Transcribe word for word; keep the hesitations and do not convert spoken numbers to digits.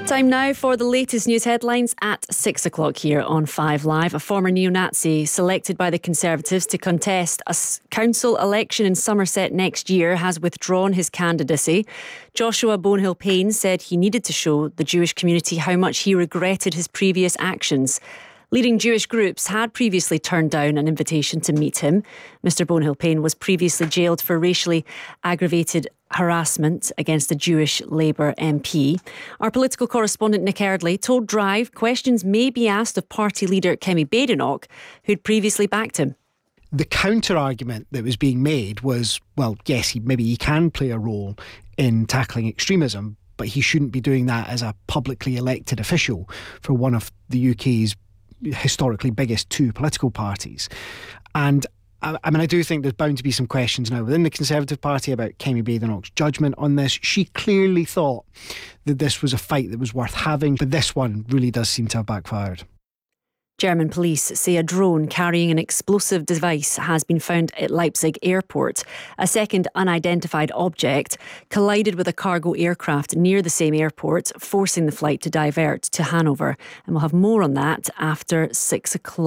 Time now for the latest news headlines at six o'clock here on Five Live. A former neo-Nazi selected by the Conservatives to contest a council election in Somerset next year has withdrawn his candidacy. Joshua Bonehill-Payne said he needed to show the Jewish community how much he regretted his previous actions. Leading Jewish groups had previously turned down an invitation to meet him. Mister Bonehill-Payne was previously jailed for racially aggravated harassment against a Jewish Labour M P. Our political correspondent Nick Eardley told Drive questions may be asked of party leader Kemi Badenoch, who'd previously backed him. The counter-argument that was being made was, well, yes, he, maybe he can play a role in tackling extremism, but he shouldn't be doing that as a publicly elected official for one of the U K's historically biggest two political parties. And I mean, I do think there's bound to be some questions now within the Conservative Party about Kemi Badenoch's judgment on this. She clearly thought that this was a fight that was worth having, but this one really does seem to have backfired. German police say a drone carrying an explosive device has been found at Leipzig airport. A second unidentified object collided with a cargo aircraft near the same airport, forcing the flight to divert to Hanover. And we'll have more on that after six o'clock.